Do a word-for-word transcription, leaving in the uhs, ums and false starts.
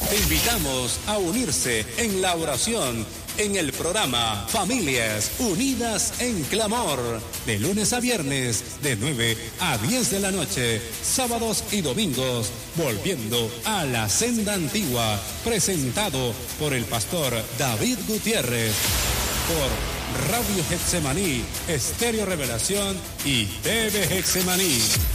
Te invitamos a unirse en la oración en el programa Familias Unidas en Clamor, de lunes a viernes, de nueve a diez de la noche, sábados y domingos, volviendo a la senda antigua, presentado por el pastor David Gutiérrez, por Radio Getsemaní, Estéreo Revelación y T V Getsemaní.